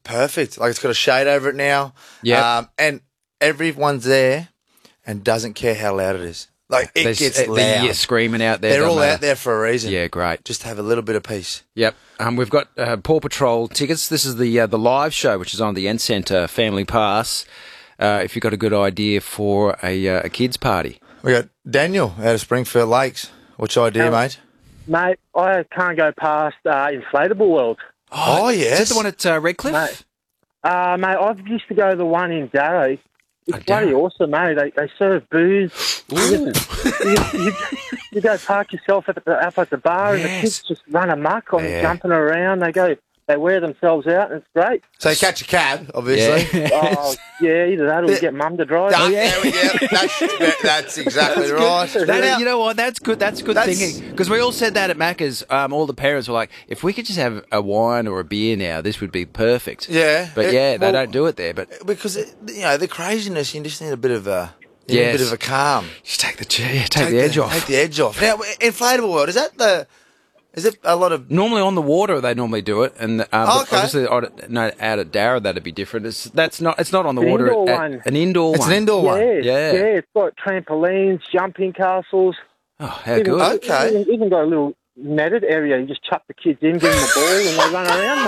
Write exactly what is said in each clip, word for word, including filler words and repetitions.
perfect. Like, it's got a shade over it now. Yeah. Um, and everyone's there and doesn't care how loud it is. Like, it There's- gets uh, loud. You're screaming out there. They're doesn't all matter. out there for a reason. Yeah, great. Just have a little bit of peace. Yep. Um, we've got uh, Paw Patrol tickets. This is the uh, the live show, which is on the N Centre Family Pass. Uh, if you've got a good idea for a, uh, a kids' party. We got Daniel out of Springfield Lakes. What's your idea, Um, mate? Mate, I can't go past uh, Inflatable World. Oh, yes. Is that the one at uh, Redcliffe? Mate. Uh, mate, I used to go to the one in Darrow. It's Oh, bloody Darrow. awesome, mate. They, they serve booze. you, you, you go park yourself at the, up at the bar, and the Yes. kids just run amok on Yeah. jumping around. They go, they wear themselves out, and it's great. So you catch a cab, obviously. Yeah. Oh, yeah, either that or Yeah. get mum to drive. Ah, there we go. That's, that's exactly right. That, Now- you know what? That's good. That's good That's- thinking. Because we all said that at Macca's. Um, all the parents were like, "If we could just have a wine or a beer now, this would be perfect." Yeah. But It- yeah, they well, don't do it there. But Because, it, you know, the craziness, you just need a bit of a, you need Yes. a bit of a calm. just take the yeah, take, the edge off. Take the edge off. Now, Inflatable World, is that the, is it a lot of, Normally on the water, they normally do it, and um, Oh, okay. obviously out at, no, out at Darra that'd be different. It's that's not. It's not on the An water. indoor at- one. An indoor it's one. an indoor yeah, one? Yeah. yeah, it's got trampolines, jumping castles. Oh, how Even, good! Okay. Even, even got a little netted area. You just chuck the kids in, give them the ball, and they run around,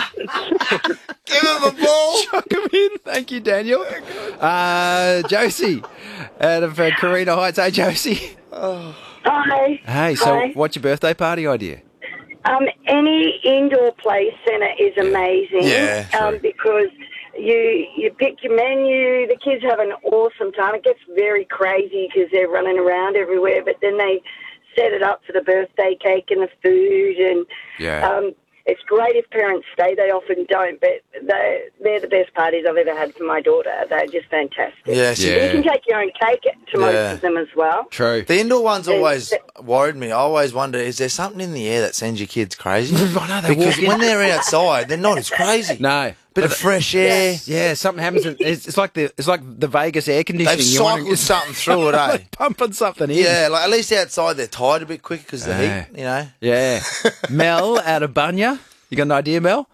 mate. Give him a ball. Chuck 'em in. Thank you, Daniel. Uh, Josie, out of uh, Carina Heights. Hey, Josie. Hi. Hey, so Hi. what's your birthday party idea? Um, any indoor play centre is amazing. Yeah, um, true. because you you pick your menu. The kids have an awesome time. It gets very crazy because they're running around everywhere. But then they set it up for the birthday cake and the food, and Yeah. um, it's great if parents stay. They often don't, but they they're the best parties I've ever had for my daughter. They're just fantastic. Yes. Yeah. You can take your own cake to Yeah. most of them as well. True. The indoor ones There's- always worried me. I always wonder, is there something in the air that sends your kids crazy? I know, they Because walk in- when they're outside, they're not as crazy. No. Bit of fresh air. Yeah, something happens. in- It's, it's like the it's like the Vegas air conditioning. They've You wanna- cycled something through it, eh? They're pumping something in. Yeah, like at least outside they're tired a bit quicker because the Yeah. heat, you know. Yeah. Mel out of Bunya. You got an idea, Mel?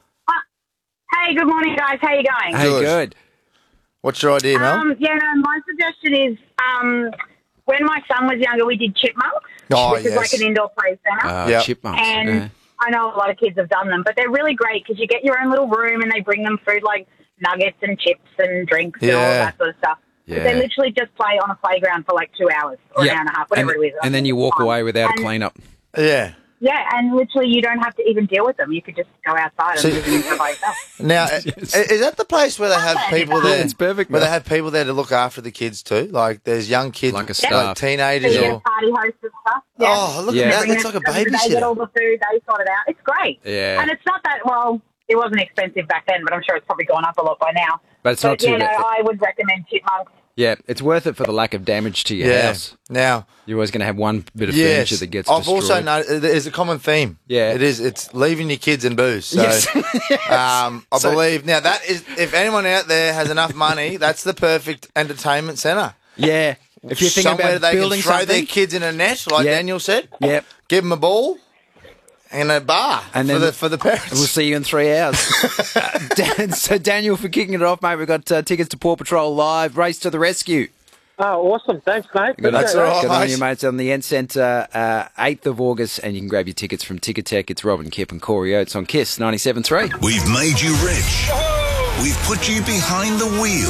Hey, good morning, guys. How you going? Hey, Good. good. What's your idea, Mel? Um, yeah, no, my suggestion is um, when my son was younger, we did chipmunks, Oh, which is like yes. an indoor play centre. Uh, Yep. Chipmunks. and yeah. I know a lot of kids have done them, but they're really great because you get your own little room and they bring them food like nuggets and chips and drinks and all Yeah. that sort of stuff. Yeah. But they literally just play on a playground for like two hours or Yep. an hour and a half, whatever and, it is. and then you walk Fun. away without a And- clean-up. Yeah. Yeah, and literally you don't have to even deal with them. You could just go outside So- and live in by yourself. Now, i- is that the place where they have people there? It's perfect, Where Mel. they have people there to look after the kids too? Like there's young kids, Like a like staff. teenagers, Yeah, or party hosts and stuff. Yeah. oh, look Yeah. at that! Bring It's them- like a They get all babysitter. the food, they sort it out. It's great. Yeah. And it's not that, well, it wasn't expensive back then, but I'm sure it's probably gone up a lot by now. But it's but, not too you know, bad. I would recommend chipmunks. Yeah, it's worth it for the lack of damage to your Yeah. house. Now, You're always going to have one bit of yes, furniture that gets I've destroyed. also noticed there's a common theme. Yeah. it is. It's leaving your kids and booze. So, Yes. um, I So- believe now that is if anyone out there has enough money, that's the perfect entertainment centre. Yeah. If you're thinking Somewhere about they building can throw something. their kids in a net, like Yep. Daniel said. Yep. Give them a ball and a bar And for then- the for the parents. We'll see you in three hours. uh, Dan, so, Daniel, for kicking it off, mate, we've got uh, tickets to Paw Patrol Live, Race to the Rescue. Oh, awesome. Thanks, mate. Good, That's Appreciate all right. Good on mate. you, mate. It's on the N Centre, uh, eighth of August, and you can grab your tickets from Ticketek. It's Robin Kip and Corey Oates on Kiss ninety-seven three. We've made you rich. We've put you behind the wheel.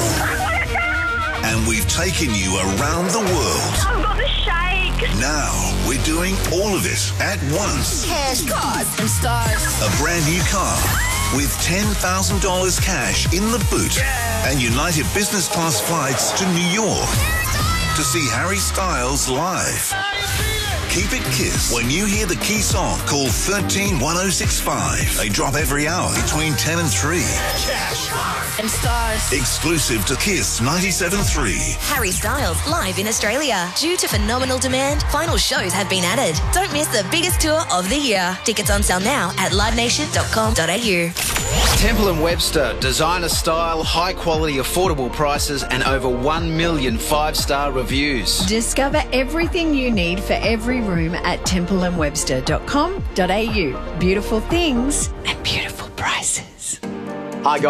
And we've taken you around the world. I've got the shake. Now we're doing all of it at once. Cash, cars, and stars. A brand new car with ten thousand dollars cash in the boot and United Business Class flights to New York to see Harry Styles live. Keep it Kiss when you hear the key song called thirteen one oh six five. They drop every hour between ten and three. And stars. Exclusive to Kiss ninety-seven point three. Harry Styles live in Australia. Due to phenomenal demand, final shows have been added. Don't miss the biggest tour of the year. Tickets on sale now at live nation dot com dot a u. Temple and Webster, designer style, high quality, affordable prices, and over one million five-star reviews. Discover everything you need for every room at temple and webster dot com dot a u. Beautiful things and beautiful prices. Hi, guys.